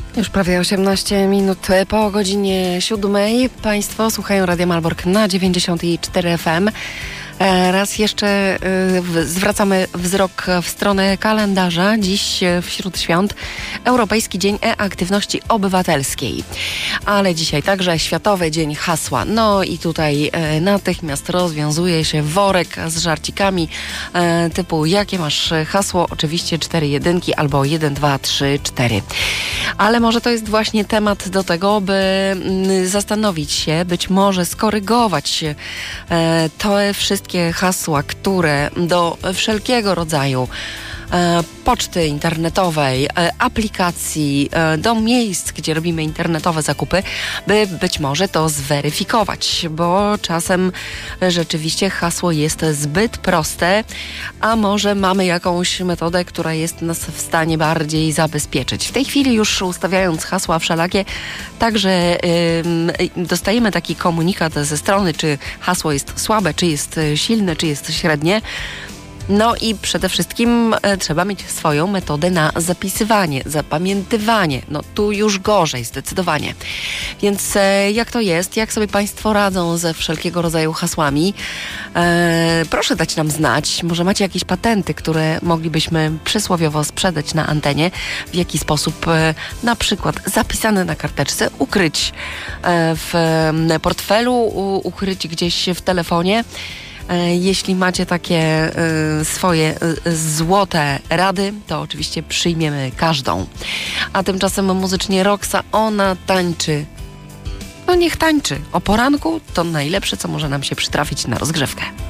Już prawie 18 minut po godzinie 7. Państwo słuchają Radia Malbork na 94 FM. Raz jeszcze zwracamy wzrok w stronę kalendarza. Dziś wśród świąt Europejski Dzień E-Aktywności Obywatelskiej. Ale dzisiaj także Światowy Dzień Hasła. No i tutaj natychmiast rozwiązuje się worek z żarcikami typu jakie masz hasło? Oczywiście 4 jedynki albo 1, 2, 3, 4. Ale może to jest właśnie temat do tego, by zastanowić się, być może skorygować te wszystkie hasła, które do wszelkiego rodzaju poczty internetowej, aplikacji, do miejsc, gdzie robimy internetowe zakupy, by być może to zweryfikować, bo czasem rzeczywiście hasło jest zbyt proste, a może mamy jakąś metodę, która jest nas w stanie bardziej zabezpieczyć. W tej chwili już ustawiając hasła wszelakie, także dostajemy taki komunikat ze strony, czy hasło jest słabe, czy jest silne, czy jest średnie. No i przede wszystkim trzeba mieć swoją metodę na zapisywanie, zapamiętywanie. No tu już gorzej, zdecydowanie. Więc jak to jest? Jak sobie Państwo radzą ze wszelkiego rodzaju hasłami? Proszę dać nam znać. Może macie jakieś patenty, które moglibyśmy przysłowiowo sprzedać na antenie. W jaki sposób na przykład zapisane na karteczce ukryć w portfelu, ukryć gdzieś w telefonie. Jeśli macie takie swoje złote rady, to oczywiście przyjmiemy każdą. A tymczasem muzycznie Roxa, ona tańczy. No niech tańczy. O poranku to najlepsze, co może nam się przytrafić na rozgrzewkę.